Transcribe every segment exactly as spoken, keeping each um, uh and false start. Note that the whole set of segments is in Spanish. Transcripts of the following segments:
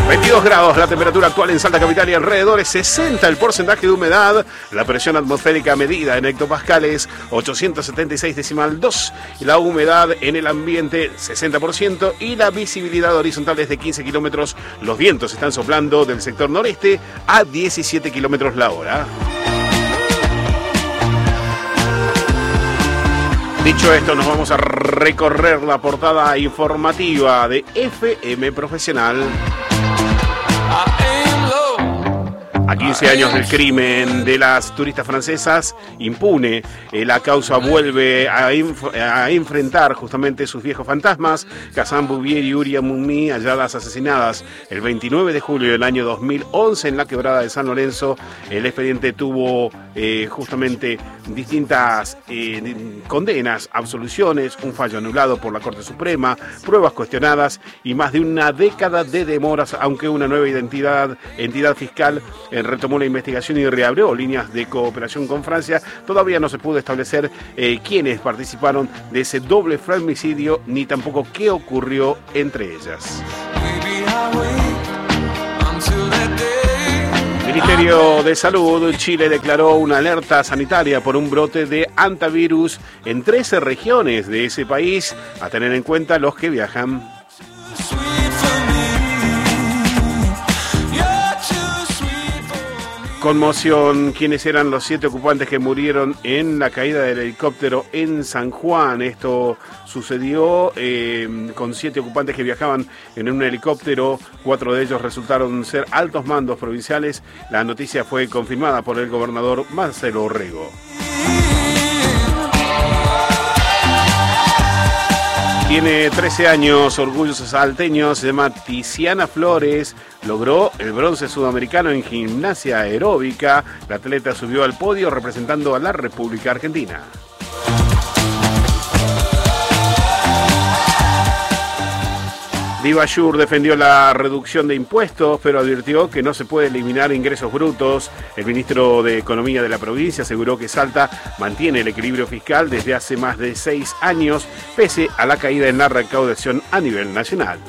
veintidós grados la temperatura actual en Salta Capital y alrededores, sesenta el porcentaje de humedad, la presión atmosférica medida en hectopascales, ochocientos setenta y seis decimal dos, y la humedad en el ambiente sesenta por ciento y la visibilidad horizontal es de quince kilómetros. Los vientos están soplando del sector noreste a diecisiete kilómetros la hora. Dicho esto, nos vamos a recorrer la portada informativa de F M Profesional. A quince años del crimen de las turistas francesas, impune, eh, la causa vuelve a, inf- a enfrentar justamente sus viejos fantasmas. Kazan Bouvier y Uria Mummi, halladas asesinadas el veintinueve de julio del año dos mil once en la quebrada de San Lorenzo. El expediente tuvo eh, justamente distintas eh, condenas, absoluciones, un fallo anulado por la Corte Suprema, pruebas cuestionadas y más de una década de demoras, aunque una nueva identidad, entidad fiscal eh, retomó la investigación y reabrió líneas de cooperación con Francia. Todavía no se pudo establecer eh, quiénes participaron de ese doble femicidio, ni tampoco qué ocurrió entre ellas. Ministerio de Salud, Chile declaró una alerta sanitaria por un brote de hantavirus en trece regiones de ese país, a tener en cuenta los que viajan. Conmoción, ¿quiénes eran los siete ocupantes que murieron en la caída del helicóptero en San Juan? Esto sucedió eh, con siete ocupantes que viajaban en un helicóptero. Cuatro de ellos resultaron ser altos mandos provinciales. La noticia fue confirmada por el gobernador Marcelo Orrego. Tiene trece años, orgulloso salteño, se llama Tiziana Flores, logró el bronce sudamericano en gimnasia aeróbica. La atleta subió al podio representando a la República Argentina. Divasur defendió la reducción de impuestos, pero advirtió que no se puede eliminar ingresos brutos. El ministro de Economía de la provincia aseguró que Salta mantiene el equilibrio fiscal desde hace más de seis años, pese a la caída en la recaudación a nivel nacional.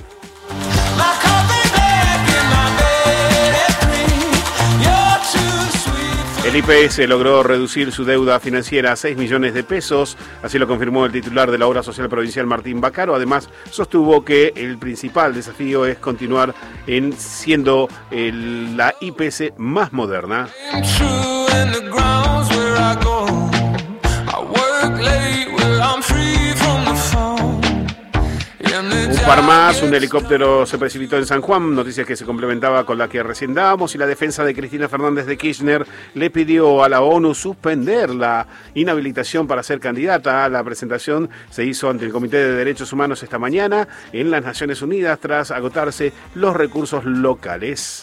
El I P S logró reducir su deuda financiera a seis millones de pesos, así lo confirmó el titular de la Obra Social Provincial Martín Bacaro. Además, sostuvo que el principal desafío es continuar en siendo el, la I P S más moderna. Un par más, un helicóptero se precipitó en San Juan, noticia que se complementaba con la que recién dábamos, y la defensa de Cristina Fernández de Kirchner le pidió a la ONU suspender la inhabilitación para ser candidata. La presentación se hizo ante el Comité de Derechos Humanos esta mañana en las Naciones Unidas tras agotarse los recursos locales.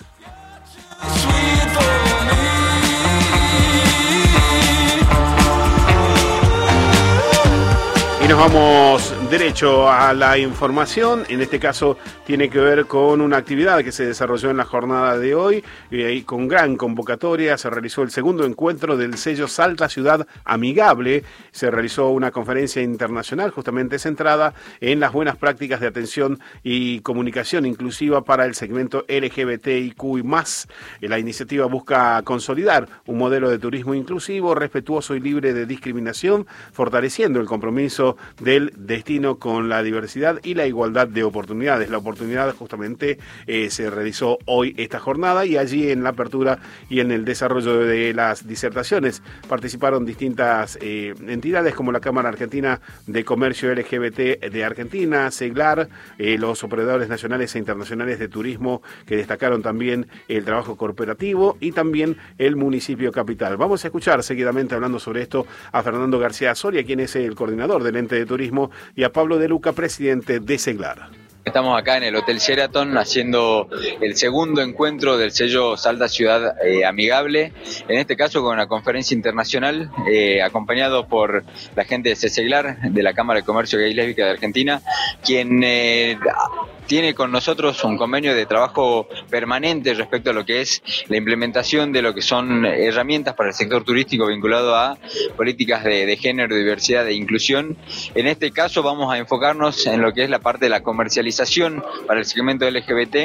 Y nos vamos derecho a la información. En este caso tiene que ver con una actividad que se desarrolló en la jornada de hoy y ahí con gran convocatoria se realizó el segundo encuentro del sello Salta Ciudad Amigable. Se realizó una conferencia internacional justamente centrada en las buenas prácticas de atención y comunicación inclusiva para el segmento L G B T I Q y más. La iniciativa busca consolidar un modelo de turismo inclusivo, respetuoso y libre de discriminación, fortaleciendo el compromiso del destino con la diversidad y la igualdad de oportunidades. La oportunidad justamente eh, se realizó hoy esta jornada y allí en la apertura y en el desarrollo de las disertaciones participaron distintas eh, entidades como la Cámara Argentina de Comercio L G B T de Argentina, SEGLAR, eh, los operadores nacionales e internacionales de turismo que destacaron también el trabajo corporativo y también el municipio capital. Vamos a escuchar seguidamente hablando sobre esto a Fernando García Soria, quien es el coordinador del ente de turismo, y a Pablo De Luca, presidente de SEGLAR. Estamos acá en el Hotel Sheraton haciendo el segundo encuentro del sello Salta Ciudad eh, Amigable, en este caso con una conferencia internacional eh, acompañado por la gente de SEGLAR, de la Cámara de Comercio Gay y Lésbica de Argentina, quien eh, tiene con nosotros un convenio de trabajo permanente respecto a lo que es la implementación de lo que son herramientas para el sector turístico vinculado a políticas de, de género, diversidad e inclusión. En este caso vamos a enfocarnos en lo que es la parte de la comercialización para el segmento L G B T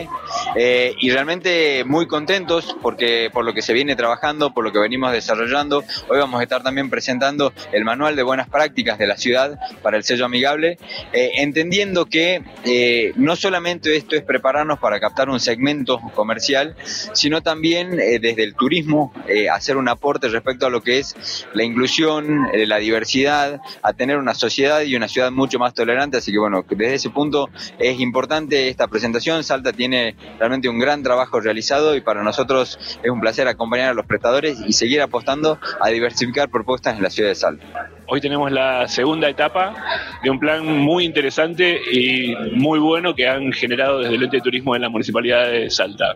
eh, y realmente muy contentos porque por lo que se viene trabajando, por lo que venimos desarrollando. Hoy vamos a estar también presentando el manual de buenas prácticas de la ciudad para el sello amigable, eh, entendiendo que eh, no solamente esto es prepararnos para captar un segmento comercial, sino también eh, desde el turismo eh, hacer un aporte respecto a lo que es la inclusión, eh, la diversidad, a tener una sociedad y una ciudad mucho más tolerante. Así que bueno, desde ese punto es importante esta presentación. Salta tiene realmente un gran trabajo realizado y para nosotros es un placer acompañar a los prestadores y seguir apostando a diversificar propuestas en la ciudad de Salta. Hoy tenemos la segunda etapa de un plan muy interesante y muy bueno que han generado desde el ente de turismo de la Municipalidad de Salta.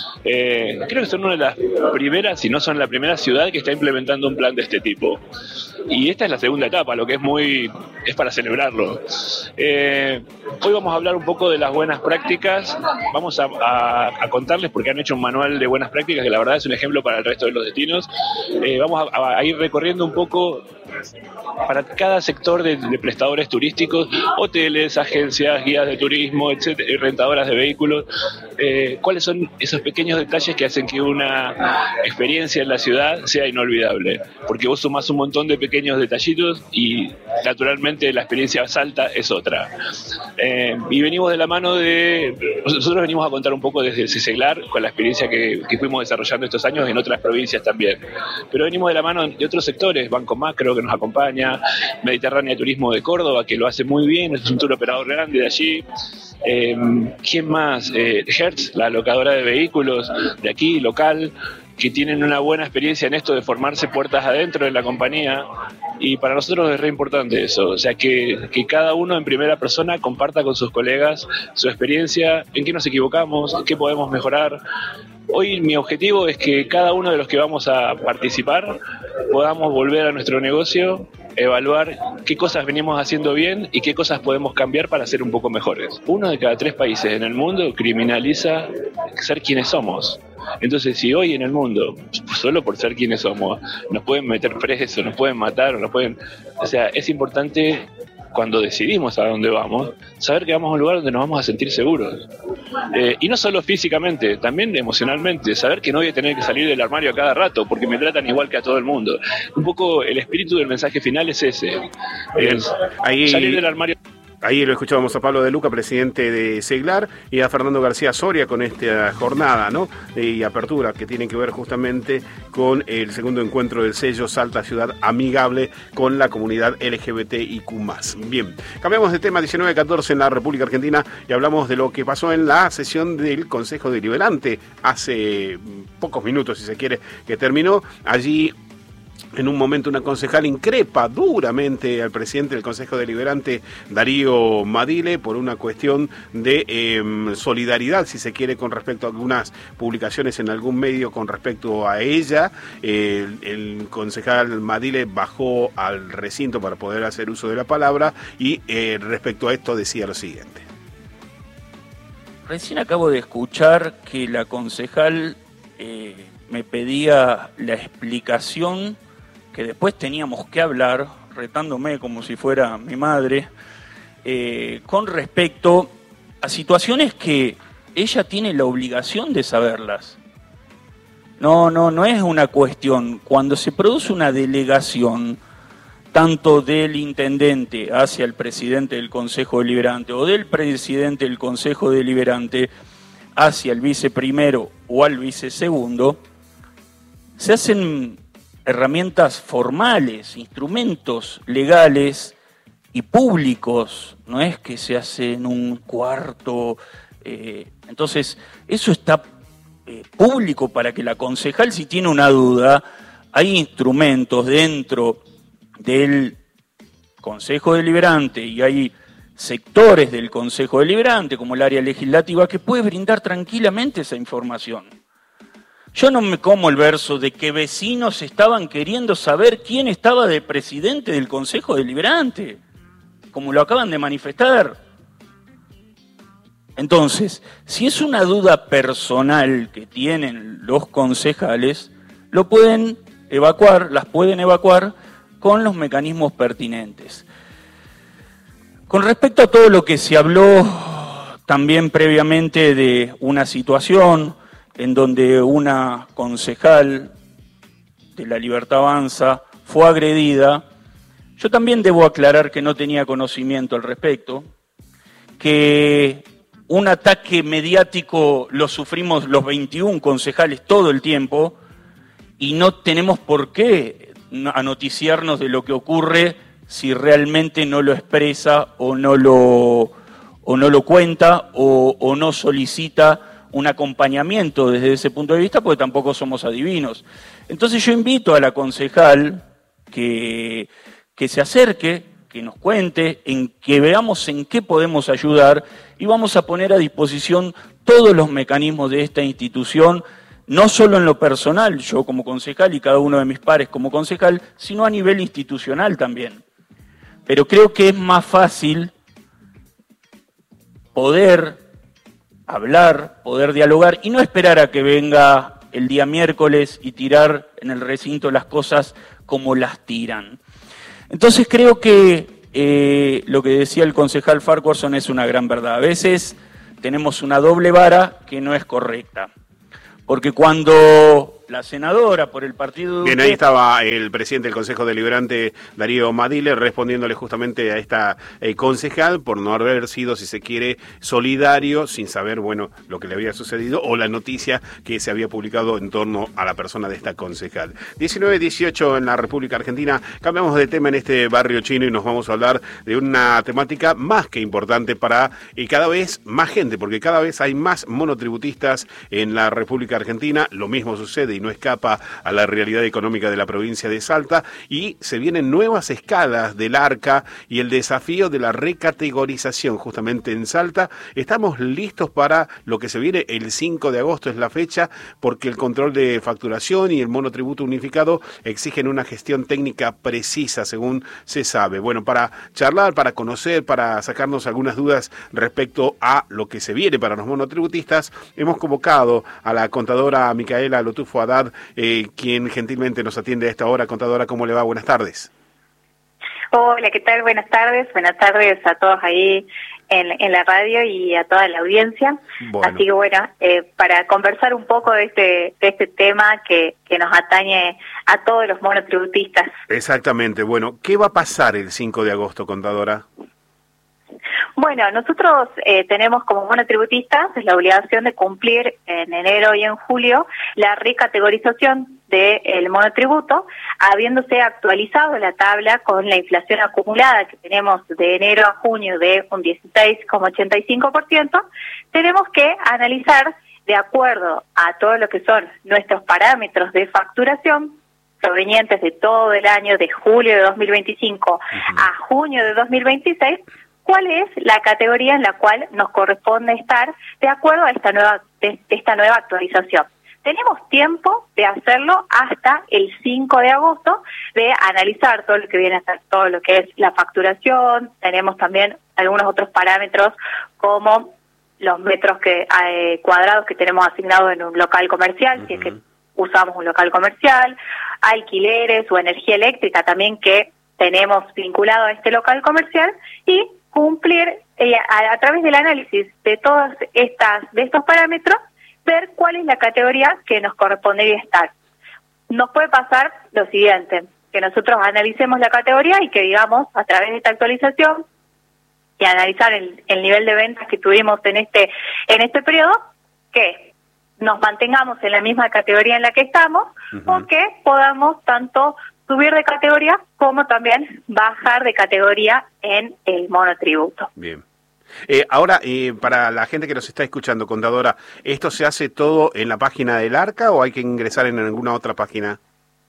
Eh, creo que son una de las primeras, si no son la primera ciudad que está implementando un plan de este tipo. Y esta es la segunda etapa, lo que es muy es para celebrarlo. Eh, hoy vamos a hablar un poco de las buenas prácticas. Vamos a, a, a contarles porque han hecho un manual de buenas prácticas que la verdad es un ejemplo para el resto de los destinos. Eh, vamos a, a ir recorriendo un poco para cada sector de, de prestadores turísticos, hoteles, agencias, guías de turismo, etcétera, rentadoras de vehículos, eh, cuáles son esos pequeños detalles que hacen que una experiencia en la ciudad sea inolvidable, porque vos sumás un montón de pequeños detallitos y naturalmente la experiencia Salta es otra. Eh, y venimos de la mano de, nosotros venimos a contar un poco desde CESEGLAR con la experiencia que, que fuimos desarrollando estos años en otras provincias también, pero venimos de la mano de otros sectores, Banco Macro que nos acompaña, Mediterránea Turismo de Córdoba que lo hace muy bien, es un tour operador grande de allí. Eh, ¿Quién más? Eh, Hertz, la locadora de vehículos de aquí, local, que tienen una buena experiencia en esto de formarse puertas adentro de la compañía, y para nosotros es re importante eso, o sea que, que cada uno en primera persona comparta con sus colegas su experiencia, en qué nos equivocamos, en qué podemos mejorar. Hoy mi objetivo es que cada uno de los que vamos a participar podamos volver a nuestro negocio, evaluar qué cosas venimos haciendo bien y qué cosas podemos cambiar para ser un poco mejores. Uno de cada tres países en el mundo criminaliza ser quienes somos. Entonces, si hoy en el mundo, solo por ser quienes somos, nos pueden meter presos, nos pueden matar, nos pueden... O sea, es importante, cuando decidimos a dónde vamos, saber que vamos a un lugar donde nos vamos a sentir seguros. Eh, y no solo físicamente, también emocionalmente, saber que no voy a tener que salir del armario a cada rato, porque me tratan igual que a todo el mundo. Un poco el espíritu del mensaje final es ese. Es Ahí... salir del armario. Ahí lo escuchábamos a Pablo De Luca, presidente de CESEGLAR, y a Fernando García Soria con esta jornada, ¿no? Y apertura que tiene que ver justamente con el segundo encuentro del sello Salta Ciudad Amigable con la comunidad L G B T I Q más. Bien, cambiamos de tema, diecinueve catorce en la República Argentina, y hablamos de lo que pasó en la sesión del Consejo Deliberante hace pocos minutos, si se quiere, que terminó. Allí, en un momento, una concejal increpa duramente al presidente del Consejo Deliberante, Darío Madile, por una cuestión de eh, solidaridad, si se quiere, con respecto a algunas publicaciones en algún medio con respecto a ella. Eh, el concejal Madile bajó al recinto para poder hacer uso de la palabra y eh, respecto a esto decía lo siguiente. Recién acabo de escuchar que la concejal eh, me pedía la explicación que después teníamos que hablar, retándome como si fuera mi madre, eh, con respecto a situaciones que ella tiene la obligación de saberlas. No, no, no es una cuestión. Cuando se produce una delegación, tanto del intendente hacia el presidente del Consejo Deliberante o del presidente del Consejo Deliberante hacia el viceprimero o al vicesegundo, se hacen herramientas formales, instrumentos legales y públicos, no es que se hace en un cuarto. Eh, entonces, eso está eh, público para que la concejal, si tiene una duda, hay instrumentos dentro del Consejo Deliberante y hay sectores del Consejo Deliberante, como el área legislativa, que puede brindar tranquilamente esa información. Yo no me como el verso de que vecinos estaban queriendo saber quién estaba de presidente del Consejo Deliberante, como lo acaban de manifestar. Entonces, si es una duda personal que tienen los concejales, lo pueden evacuar, las pueden evacuar con los mecanismos pertinentes. Con respecto a todo lo que se habló también previamente de una situación en donde una concejal de La Libertad Avanza fue agredida. Yo también debo aclarar que no tenía conocimiento al respecto, que un ataque mediático lo sufrimos los veintiún concejales todo el tiempo y no tenemos por qué anoticiarnos de lo que ocurre si realmente no lo expresa o no lo, o no lo cuenta o, o no solicita un acompañamiento desde ese punto de vista, porque tampoco somos adivinos. Entonces yo invito a la concejal que, que se acerque, que nos cuente, en que veamos en qué podemos ayudar y vamos a poner a disposición todos los mecanismos de esta institución, no solo en lo personal, yo como concejal y cada uno de mis pares como concejal, sino a nivel institucional también. Pero creo que es más fácil poder hablar, poder dialogar y no esperar a que venga el día miércoles y tirar en el recinto las cosas como las tiran. Entonces creo que eh, lo que decía el concejal Farquharson es una gran verdad. A veces tenemos una doble vara que no es correcta. Porque cuando la senadora por el partido... Bien, ahí estaba el presidente del Consejo Deliberante, Darío Madile, respondiéndole justamente a esta eh, concejal por no haber sido, si se quiere, solidario, sin saber, bueno, lo que le había sucedido o la noticia que se había publicado en torno a la persona de esta concejal. diecinueve dieciocho en la República Argentina. Cambiamos de tema en este barrio chino y nos vamos a hablar de una temática más que importante para eh, cada vez más gente, porque cada vez hay más monotributistas en la República Argentina. Lo mismo sucede y no escapa a la realidad económica de la provincia de Salta, y se vienen nuevas escalas del ARCA y el desafío de la recategorización justamente en Salta. Estamos listos para lo que se viene el cinco de agosto, es la fecha, porque el control de facturación y el monotributo unificado exigen una gestión técnica precisa, según se sabe. Bueno, para charlar, para conocer, para sacarnos algunas dudas respecto a lo que se viene para los monotributistas, hemos convocado a la contadora Micaela Lotufo Haddad, eh, quien gentilmente nos atiende a esta hora. Contadora, ¿cómo le va? Buenas tardes. Hola, ¿qué tal? Buenas tardes. Buenas tardes a todos ahí en, en la radio y a toda la audiencia. Bueno. Así que bueno, eh, para conversar un poco de este de este tema que, que nos atañe a todos los monotributistas. Exactamente. Bueno, ¿qué va a pasar el cinco de agosto, contadora? Bueno, nosotros eh, tenemos como monotributistas la obligación de cumplir en enero y en julio la recategorización del monotributo, habiéndose actualizado la tabla con la inflación acumulada que tenemos de enero a junio de un dieciséis coma ochenta y cinco por ciento, tenemos que analizar de acuerdo a todo lo que son nuestros parámetros de facturación provenientes de todo el año de julio de dos mil veinticinco uh-huh. a junio de dos mil veintiséis, cuál es la categoría en la cual nos corresponde estar de acuerdo a esta nueva de, de esta nueva actualización. Tenemos tiempo de hacerlo hasta el cinco de agosto, de analizar todo lo que viene a ser todo lo que es la facturación. Tenemos también algunos otros parámetros como los metros que eh, cuadrados que tenemos asignados en un local comercial, uh-huh. si es que usamos un local comercial, alquileres o energía eléctrica también que tenemos vinculado a este local comercial, y cumplir eh, a, a través del análisis de todas estas de estos parámetros, ver cuál es la categoría que nos correspondería estar. Nos puede pasar lo siguiente, que nosotros analicemos la categoría y que digamos a través de esta actualización y analizar el, el nivel de ventas que tuvimos en este en este periodo, que nos mantengamos en la misma categoría en la que estamos, uh-huh. o que podamos tanto subir de categoría como también bajar de categoría en el monotributo. Bien. Eh, ahora, eh, para la gente que nos está escuchando, contadora, ¿esto se hace todo en la página del ARCA o hay que ingresar en alguna otra página?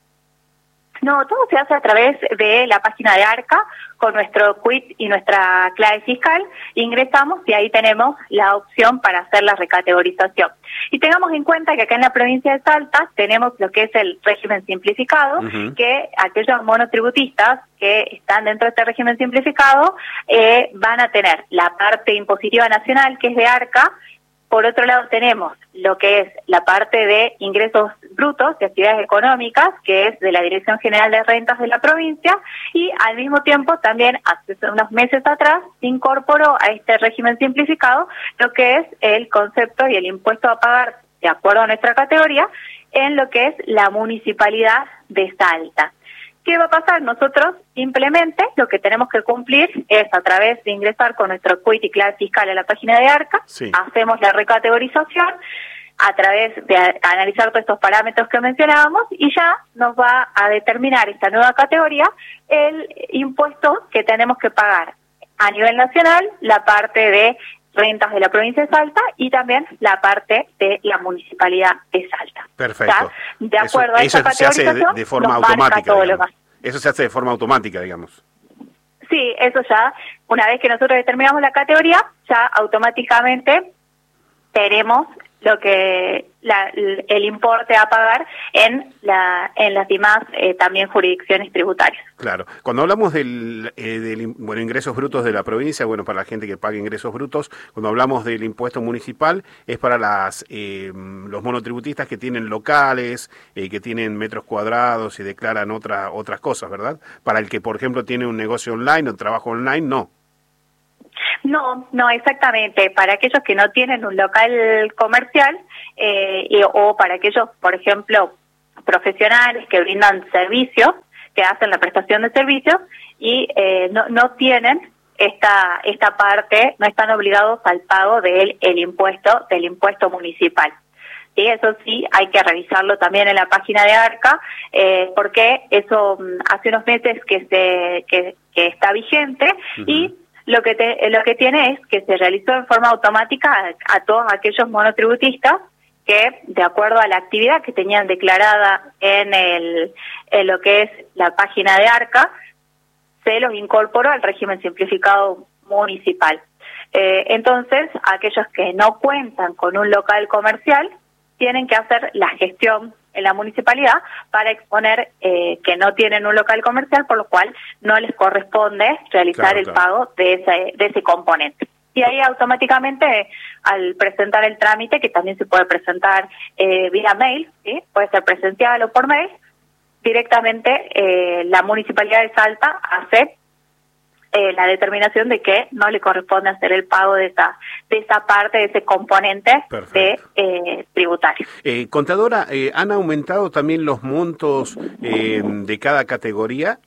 No, todo se hace a través de la página de ARCA, con nuestro quit y nuestra clave fiscal. Ingresamos y ahí tenemos la opción para hacer la recategorización. Y tengamos en cuenta que acá en la provincia de Salta tenemos lo que es el régimen simplificado, uh-huh. que aquellos monotributistas que están dentro de este régimen simplificado eh, van a tener la parte impositiva nacional, que es de ARCA, por otro lado tenemos lo que es la parte de ingresos brutos y actividades económicas, que es de la Dirección General de Rentas de la provincia, y al mismo tiempo también hace unos meses atrás se incorporó a este régimen simplificado lo que es el concepto y el impuesto a pagar de acuerdo a nuestra categoría en lo que es la municipalidad de Salta. ¿Qué va a pasar? Nosotros simplemente lo que tenemos que cumplir es a través de ingresar con nuestro quit y clave fiscal a la página de ARCA, sí. hacemos la recategorización a través de a, analizar todos estos parámetros que mencionábamos y ya nos va a determinar esta nueva categoría el impuesto que tenemos que pagar a nivel nacional, la parte de rentas de la provincia de Salta y también la parte de la municipalidad de Salta. Perfecto. ¿Está? De acuerdo eso, a esa eso se hace de, de forma automática. Eso se hace de forma automática, digamos. Sí, eso ya, una vez que nosotros determinamos la categoría, ya automáticamente tenemos lo que la, el importe a pagar en la en las demás eh, también jurisdicciones tributarias. Claro. Cuando hablamos del, eh, del bueno ingresos brutos de la provincia, bueno, para la gente que paga ingresos brutos, cuando hablamos del impuesto municipal, es para las eh, los monotributistas que tienen locales, eh, que tienen metros cuadrados y declaran otra, otras cosas, ¿verdad? Para el que, por ejemplo, tiene un negocio online o trabajo online, no. No, no, exactamente. Para aquellos que no tienen un local comercial eh, y, o para aquellos, por ejemplo, profesionales que brindan servicios, que hacen la prestación de servicios y eh, no, no tienen esta esta parte, no están obligados al pago del el impuesto del impuesto municipal. Sí, eso sí, hay que revisarlo también en la página de ARCA, eh, porque eso hace unos meses que se que, que está vigente. Uh-huh. Y Lo que te, lo que tiene es que se realizó en forma automática a, a todos aquellos monotributistas que, de acuerdo a la actividad que tenían declarada en, el, en lo que es la página de ARCA, se los incorporó al régimen simplificado municipal. Eh, entonces, aquellos que no cuentan con un local comercial tienen que hacer la gestión en la municipalidad para exponer eh, que no tienen un local comercial, por lo cual no les corresponde realizar claro, el claro. pago de ese, de ese componente. Y ahí automáticamente, al presentar el trámite, que también se puede presentar eh, vía mail, ¿sí? Puede ser presencial o por mail, directamente eh, la Municipalidad de Salta hace eh, la determinación de que no le corresponde hacer el pago de esa de esa parte, de ese componente de eh, tributario. Eh, contadora, eh, ¿han aumentado también los montos eh, de cada categoría?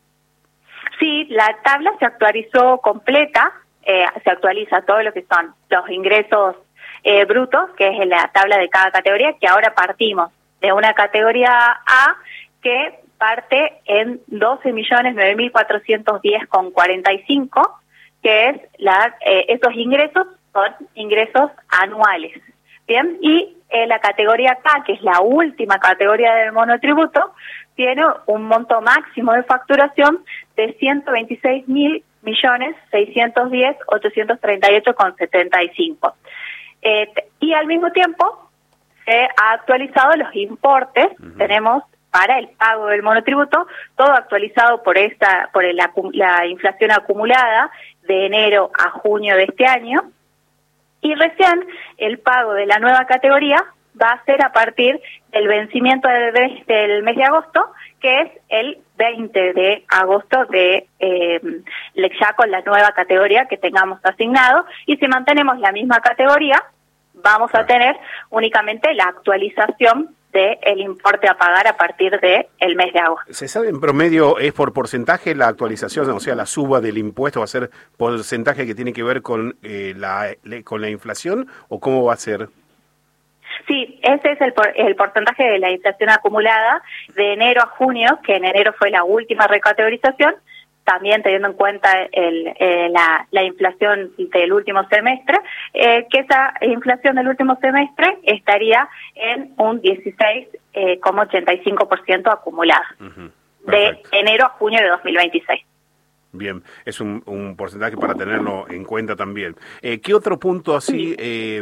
Sí, la tabla se actualizó completa, eh, se actualiza todo lo que son los ingresos eh, brutos, que es la tabla de cada categoría, que ahora partimos de una categoría A que parte en doce millones nueve mil cuatrocientos diez con cuarenta y cinco, que es la, eh, esos ingresos son ingresos anuales. Bien, y eh, la categoría K, que es la última categoría del monotributo, tiene un monto máximo de facturación de ciento veintiséis mil millones seiscientos diez mil ochocientos treinta y ocho con setenta y cinco. Eh, y al mismo tiempo se ha actualizado los importes. Uh-huh. Tenemos para el pago del monotributo, todo actualizado por esta, por el, la inflación acumulada de enero a junio de este año, y recién el pago de la nueva categoría va a ser a partir del vencimiento del, del mes de agosto, que es el veinte de agosto de eh, ya con la nueva categoría que tengamos asignado, y si mantenemos la misma categoría, vamos a tener únicamente la actualización del importe a pagar a partir del el mes de agosto. ¿Se sabe en promedio es por porcentaje la actualización, o sea, la suba del impuesto va a ser porcentaje que tiene que ver con eh, la con la inflación, o cómo va a ser? Sí, ese es el, por, el porcentaje de la inflación acumulada de enero a junio, que en enero fue la última recategorización, también teniendo en cuenta el, eh, la, la inflación del último semestre, eh, que esa inflación del último semestre estaría en un dieciséis coma ochenta y cinco por ciento acumulada, uh-huh. de enero a junio de dos mil veintiséis. Bien, es un, un porcentaje para tenerlo en cuenta también. Eh, ¿Qué otro punto así eh,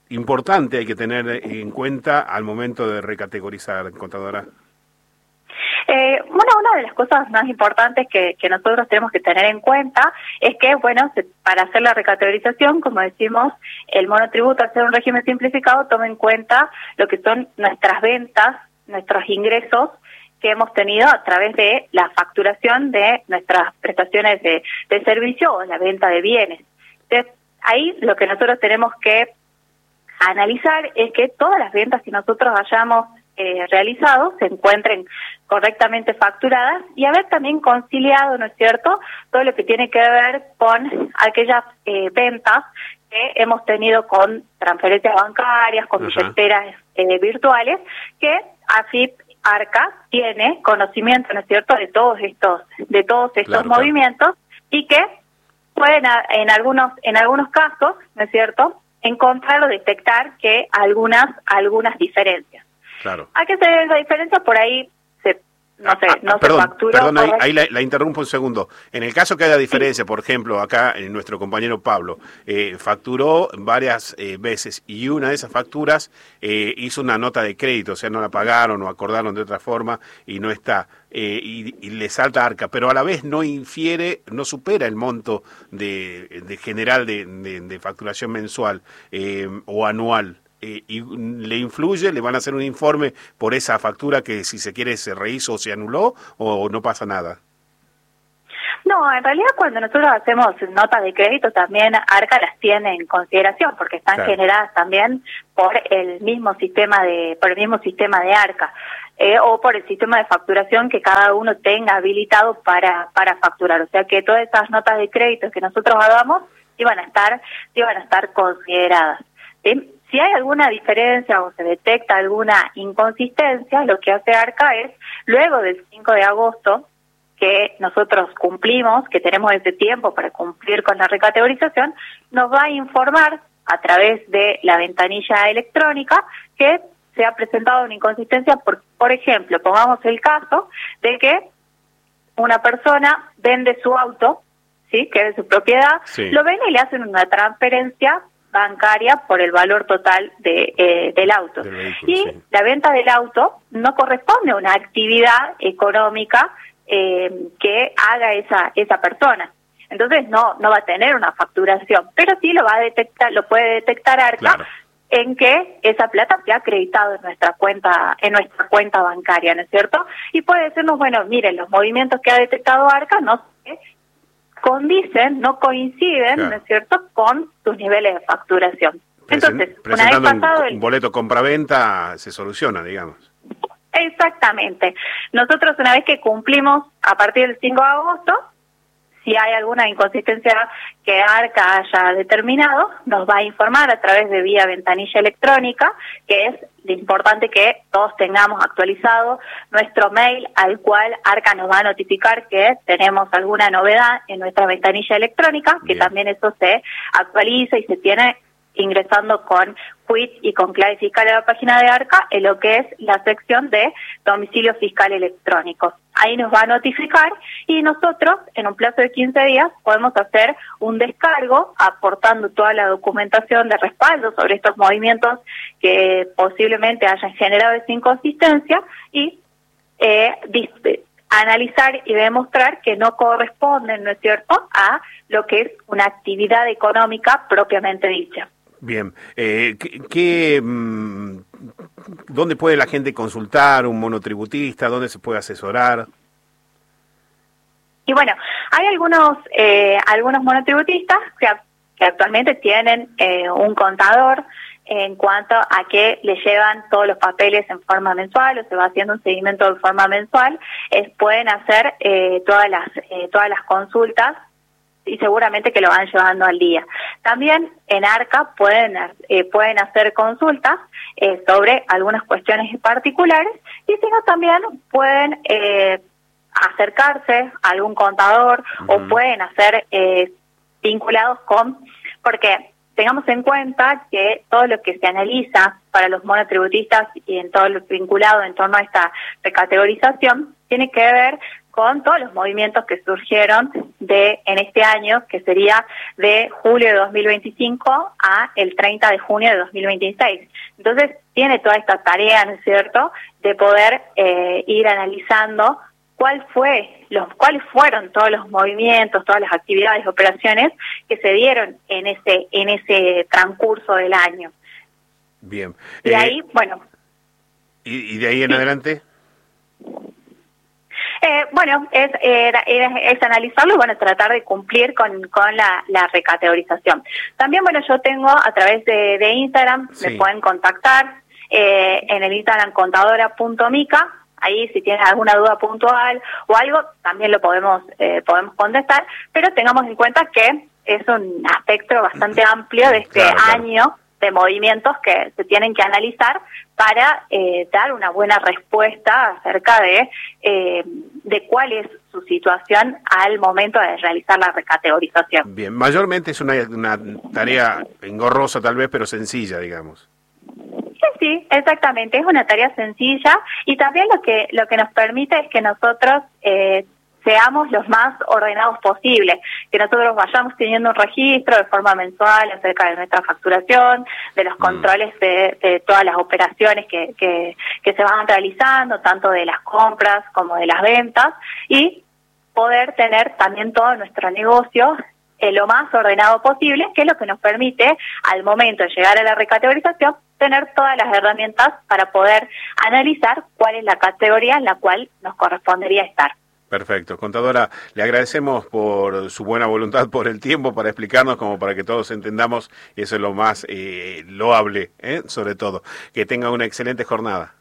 importante hay que tener en cuenta al momento de recategorizar, contadora? Eh, bueno, una de las cosas más importantes que, que nosotros tenemos que tener en cuenta es que, bueno, se, para hacer la recategorización, como decimos, el monotributo, al ser un régimen simplificado, toma en cuenta lo que son nuestras ventas, nuestros ingresos que hemos tenido a través de la facturación de nuestras prestaciones de, de servicio o la venta de bienes. Entonces, ahí lo que nosotros tenemos que analizar es que todas las ventas que nosotros hayamos eh, realizado se encuentren correctamente facturadas y haber también conciliado, ¿no es cierto?, todo lo que tiene que ver con aquellas eh, ventas que hemos tenido con transferencias bancarias, con billeteras eh, virtuales, que así Arca tiene conocimiento, ¿no es cierto?, de todos estos, de todos estos claro, movimientos claro. y que pueden en algunos, en algunos casos, ¿no es cierto?, encontrar o detectar que algunas, algunas diferencias. Claro. ¿A qué se debe la diferencia? Por ahí se no sé, no ah, perdón, se factura. Perdón, ahí, ahí la, la interrumpo un segundo. En el caso que haya diferencia, sí. por ejemplo, acá en nuestro compañero Pablo eh, facturó varias eh, veces y una de esas facturas eh, hizo una nota de crédito, o sea, no la pagaron o acordaron de otra forma y no está, eh, y, y le salta Arca, pero a la vez no infiere, no supera el monto de, de general de, de, de facturación mensual eh, o anual. Eh, y le influye, le van a hacer un informe por esa factura que si se quiere se rehizo o se anuló o no pasa nada. No, en realidad cuando nosotros hacemos notas de crédito también Arca las tiene en consideración porque están claro. generadas también por el mismo sistema de por el mismo sistema de Arca eh, o por el sistema de facturación que cada uno tenga habilitado para para facturar, o sea que todas esas notas de crédito que nosotros hagamos iban a estar iban a estar consideradas, ¿sí? Si hay alguna diferencia o se detecta alguna inconsistencia, lo que hace Arca es, luego del cinco de agosto, que nosotros cumplimos, que tenemos ese tiempo para cumplir con la recategorización, nos va a informar a través de la ventanilla electrónica que se ha presentado una inconsistencia. Por, por ejemplo, pongamos el caso de que una persona vende su auto, ¿sí?, que es de su propiedad, sí. lo vende y le hacen una transferencia bancaria por el valor total de eh, del auto. Del vehículo, y sí. la venta del auto no corresponde a una actividad económica eh, que haga esa esa persona. Entonces no no va a tener una facturación, pero sí lo va a detectar, lo puede detectar Arca claro. en que esa plata se ha acreditado en nuestra cuenta en nuestra cuenta bancaria, ¿no es cierto? Y puede decirnos, bueno, miren, los movimientos que ha detectado Arca no sé condicen, no coinciden, claro. ¿no es cierto?, con tus niveles de facturación. Entonces, una vez pasado un, el... un boleto compra-venta, se soluciona, digamos. Exactamente. Nosotros, una vez que cumplimos a partir del cinco de agosto, si hay alguna inconsistencia que Arca haya determinado, nos va a informar a través de vía ventanilla electrónica, que es importante que todos tengamos actualizado nuestro mail al cual Arca nos va a notificar que tenemos alguna novedad en nuestra ventanilla electrónica, que Bien. también eso se actualiza y se tiene ingresando con quit y con clave fiscal a la página de Arca en lo que es la sección de domicilio fiscal electrónico. Ahí nos va a notificar y nosotros en un plazo de quince días podemos hacer un descargo aportando toda la documentación de respaldo sobre estos movimientos que posiblemente hayan generado esa inconsistencia y eh, analizar y demostrar que no corresponden, ¿no es cierto?, a lo que es una actividad económica propiamente dicha. Bien, eh, ¿qué, qué, mmm, ¿dónde puede la gente consultar un monotributista? ¿Dónde se puede asesorar? Y bueno, hay algunos eh, algunos monotributistas que, que actualmente tienen eh, un contador en cuanto a que le llevan todos los papeles en forma mensual o se va haciendo un seguimiento de forma mensual, es, pueden hacer eh, todas las eh, todas las consultas y seguramente que lo van llevando al día. También en Arca pueden eh, pueden hacer consultas eh, sobre algunas cuestiones particulares y si no también pueden eh, acercarse a algún contador uh-huh. o pueden hacer eh, vinculados con, porque tengamos en cuenta que todo lo que se analiza para los monotributistas y en todo lo vinculado en torno a esta recategorización tiene que ver con todos los movimientos que surgieron de en este año, que sería de julio de dos mil veinticinco a el treinta de junio de dos mil veintiséis. Entonces, tiene toda esta tarea, ¿no es cierto?, de poder eh, ir analizando cuál fue, los, cuáles fueron todos los movimientos, todas las actividades, operaciones que se dieron en ese, en ese transcurso del año. Bien. Y eh, ahí, bueno. ¿Y, y de ahí en sí. adelante? Eh, bueno, es, eh, es, es analizarlo y bueno, tratar de cumplir con, con la, la recategorización. También, bueno, yo tengo a través de, de Instagram, Sí. me pueden contactar eh, en el Instagram contadora punto mica. Ahí si tienen alguna duda puntual o algo, también lo podemos eh, podemos contestar, pero tengamos en cuenta que es un aspecto bastante amplio de este Claro, claro. año de movimientos que se tienen que analizar para eh, dar una buena respuesta acerca de, eh, de cuál es su situación al momento de realizar la recategorización. Bien, mayormente es una, una tarea engorrosa tal vez, pero sencilla, digamos. Sí, sí, exactamente, es una tarea sencilla y también lo que lo que nos permite es que nosotros eh, seamos los más ordenados posibles, que nosotros vayamos teniendo un registro de forma mensual acerca de nuestra facturación, de los controles de, de todas las operaciones que, que, que se van realizando, tanto de las compras como de las ventas, y poder tener también todo nuestro negocio eh, lo más ordenado posible, que es lo que nos permite, al momento de llegar a la recategorización, tener todas las herramientas para poder analizar cuál es la categoría en la cual nos correspondería estar. Perfecto. Contadora, le agradecemos por su buena voluntad, por el tiempo para explicarnos, como para que todos entendamos, y eso es lo más eh, loable, ¿eh? Sobre todo. Que tenga una excelente jornada.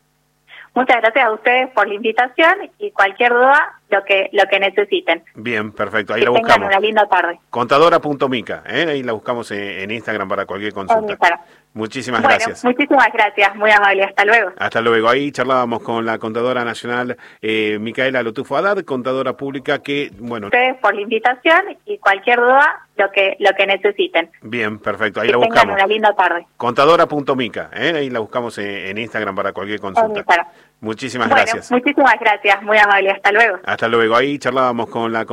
Muchas gracias a ustedes por la invitación y cualquier duda, lo que lo que necesiten. Bien, perfecto. Ahí Que la tengan buscamos. una linda tarde. contadora punto mica, ¿eh? Ahí la buscamos en, en Instagram para cualquier consulta. Instagram. Muchísimas Bueno, gracias. muchísimas gracias, muy amable, hasta luego. Hasta luego. Ahí charlábamos con la contadora nacional eh, Micaela Lotufo Haddad, contadora pública que, bueno... Ustedes por la invitación y cualquier duda, lo que lo que necesiten. Bien, perfecto. Ahí Que la tengan buscamos. una linda tarde. contadora punto mica, ¿eh? Ahí la buscamos en, en Instagram para cualquier En consulta. Instagram. Muchísimas Bueno, gracias. muchísimas gracias, muy amable, hasta luego. Hasta luego. Ahí charlábamos con la